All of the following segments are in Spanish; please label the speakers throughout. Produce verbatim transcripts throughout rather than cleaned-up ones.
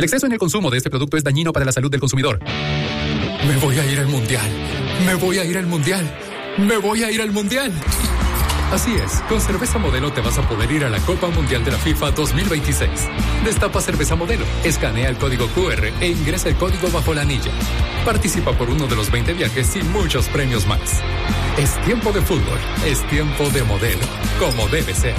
Speaker 1: El exceso en el consumo de este producto es dañino para la salud del consumidor. Me voy a ir al mundial. Me voy a ir al mundial. Me voy a ir al mundial. Así es, con Cerveza Modelo te vas a poder ir a la Copa Mundial de la FIFA dos mil veintiséis. Destapa Cerveza Modelo, escanea el código cu erre e ingresa el código bajo la anilla. Participa por uno de los veinte viajes y muchos premios más. Es tiempo de fútbol, es tiempo de Modelo, como debe ser.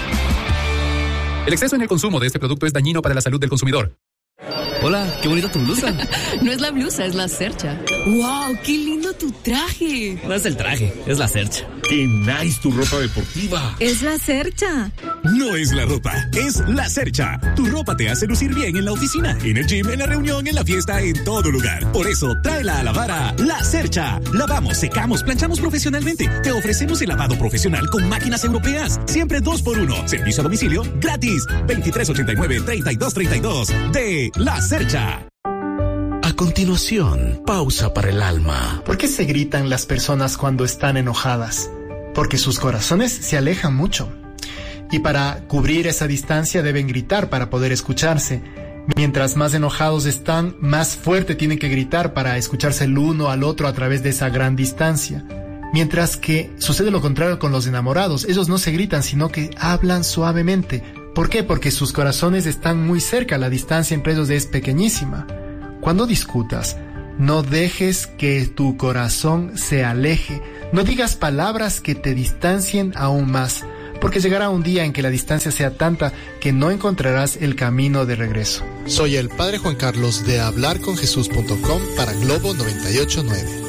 Speaker 1: El exceso en el consumo de este producto es dañino para la salud del consumidor.
Speaker 2: Hola, qué bonita tu blusa.
Speaker 3: No es la blusa, es la cercha. ¡Wow! ¡Qué lindo tu traje!
Speaker 2: No es el traje, es la cercha.
Speaker 4: ¡Qué nice tu ropa deportiva!
Speaker 3: Es la cercha.
Speaker 5: No es la ropa, es la cercha. Tu ropa te hace lucir bien en la oficina, en el gym, en la reunión, en la fiesta, en todo lugar. Por eso, tráela a lavar a La Cercha. Lavamos, secamos, planchamos profesionalmente. Te ofrecemos el lavado profesional con máquinas europeas. Siempre dos por uno. Servicio a domicilio gratis. veintitrés ochenta y nueve, treinta y dos treinta y dos. De La Cercha.
Speaker 6: A continuación, pausa para el alma.
Speaker 7: ¿Por qué se gritan las personas cuando están enojadas? Porque sus corazones se alejan mucho. Y para cubrir esa distancia deben gritar para poder escucharse. Mientras más enojados están, más fuerte tienen que gritar para escucharse el uno al otro a través de esa gran distancia. Mientras que sucede lo contrario con los enamorados. Ellos no se gritan, sino que hablan suavemente. ¿Por qué? Porque sus corazones están muy cerca, la distancia entre ellos es pequeñísima. Cuando discutas, no dejes que tu corazón se aleje. No digas palabras que te distancien aún más, porque llegará un día en que la distancia sea tanta que no encontrarás el camino de regreso.
Speaker 8: Soy el Padre Juan Carlos de hablar con jesús punto com para Globo noventa y ocho punto nueve.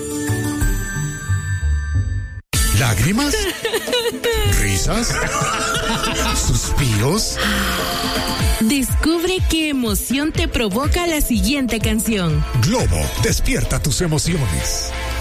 Speaker 6: ¿Lágrimas? ¿Risas? ¿Suspiros?
Speaker 9: Descubre qué emoción te provoca la siguiente canción.
Speaker 6: Globo, despierta tus emociones.